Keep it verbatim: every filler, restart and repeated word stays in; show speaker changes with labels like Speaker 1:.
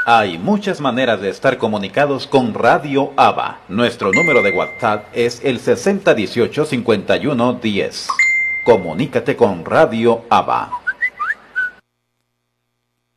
Speaker 1: Hay muchas maneras de estar comunicados con Radio ABA. Nuestro número de WhatsApp es el sesenta dieciocho cincuenta y uno diez. Comunícate con Radio ABA.